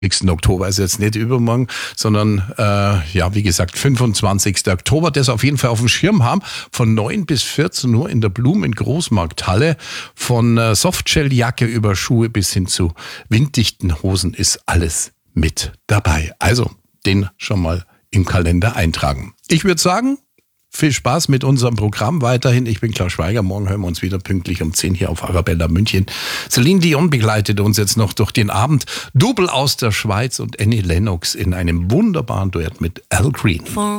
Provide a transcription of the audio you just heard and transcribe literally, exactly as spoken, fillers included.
Oktober ist jetzt nicht übermorgen, sondern äh, ja, wie gesagt, fünfundzwanzigsten Oktober. Das auf jeden Fall auf dem Schirm haben. Von neun bis vierzehn Uhr in der Blumen Großmarkthalle. Von äh, Softshelljacke über Schuhe bis hin zu winddichten Hosen ist alles mit dabei. Also den schon mal im Kalender eintragen. Ich würde sagen, viel Spaß mit unserem Programm weiterhin. Ich bin Klaus Schweiger. Morgen hören wir uns wieder pünktlich um zehn hier auf Arabella München. Celine Dion begleitet uns jetzt noch durch den Abend. Double aus der Schweiz und Annie Lennox in einem wunderbaren Duett mit Al Green.